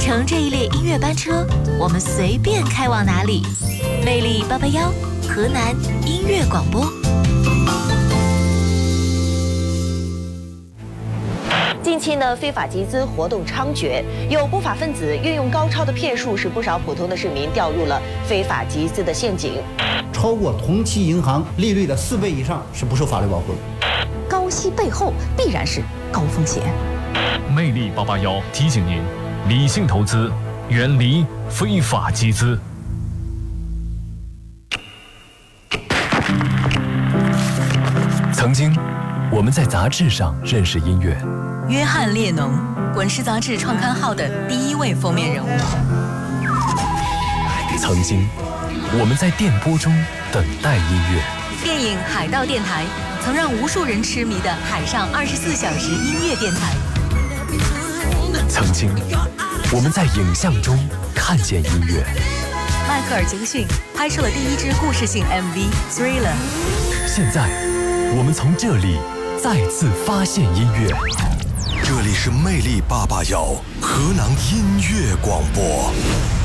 乘这一列音乐班车，我们随便开往哪里。魅力881，河南音乐广播。 近期呢，非法集资活动猖獗，有不法分子运用高超的骗术，使不少普通的市民掉入了非法集资的陷阱。 超过同期银行利率的4倍以上是不受法律保护的。 高息背后必然是高风险。 魅力881提醒您，理性投资，远离非法集资。 曾经，我们在杂志上认识音乐。 约翰·列侬，滚石杂志创刊号的第1位封面人物。 曾经，我们在电波中等待音乐。 电影《海盗电台》曾让无数人痴迷的海上24小时音乐电台。 曾经，我们在影像中看见音乐。 迈克尔·杰克逊拍摄了第1支故事性 MV《Thriller》。 现在，我们从这里再次发现音乐。 这里是魅力881河南音乐广播。